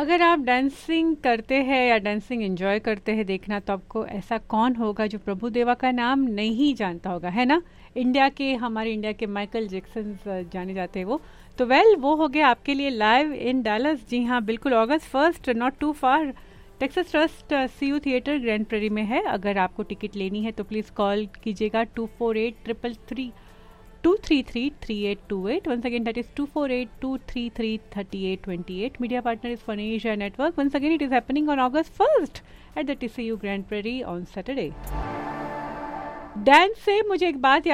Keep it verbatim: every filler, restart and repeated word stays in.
अगर आप डांसिंग करते हैं या डांसिंग एंजॉय करते हैं देखना, तो आपको ऐसा कौन होगा जो प्रभु देवा का नाम नहीं जानता होगा, है ना। इंडिया के, हमारे इंडिया के माइकल जैक्सन जाने जाते हैं वो। तो वेल वो हो गया आपके लिए लाइव इन डैलस। जी हाँ, बिल्कुल, अगस्त first, not to far, Texas trust C you theatre grand prairie में है। अगर आपको टिकट लेनी है तो प्लीज़ कॉल कीजिएगा to four eight triple three to three three three eight to eight. Once again, that is two four eight two three three three eight two eight. Media partner is Phonesia Network. Once again, it is happening on August first at the T C U Grand Prairie on Saturday. Dance से मुझे एक बात